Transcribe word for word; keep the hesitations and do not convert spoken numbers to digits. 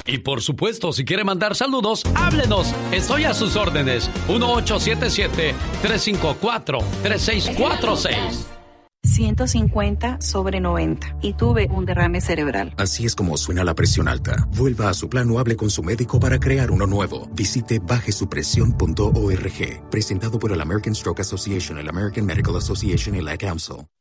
Y por supuesto, si quiere mandar saludos, háblenos. Estoy a sus órdenes. uno ocho siete siete, tres cinco cuatro, tres seis cuatro seis. ciento cincuenta sobre noventa y tuve un derrame cerebral. Así es como suena la presión alta. Vuelva a su plan o hable con su médico para crear uno nuevo. Visite baje su presión punto org. Presentado por el American Stroke Association, el American Medical Association y la C A M S L.